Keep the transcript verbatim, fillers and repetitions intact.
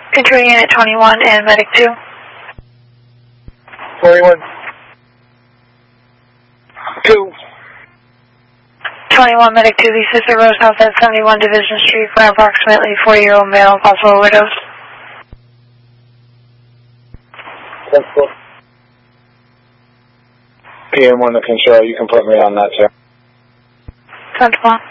Control Unit twenty-one and Medic two. twenty-one. two. twenty-one Medic two, the Sister Rose House at seventy-one Division Street for an approximately forty-year-old male, possible widows. P M one to control, you can put me on that, sir. ten to one.